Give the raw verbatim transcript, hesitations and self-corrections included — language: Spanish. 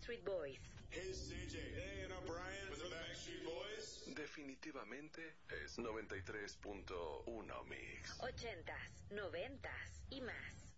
Backstreet Boys. Hey, C J. Hey, and I'm Brian with the Backstreet Boys. Definitivamente es noventa y tres punto uno Mix. Ochentas, noventas y más.